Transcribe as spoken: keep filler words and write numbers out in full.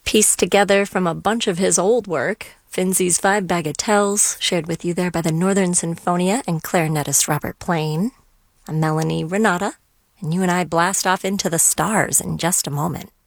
pieced together from a bunch of his old work, Finzi's Five Bagatelles, shared with you there by the Northern Sinfonia and clarinetist Robert Plain. I'm Melanie Renata, and you and I blast off into the stars in just a moment.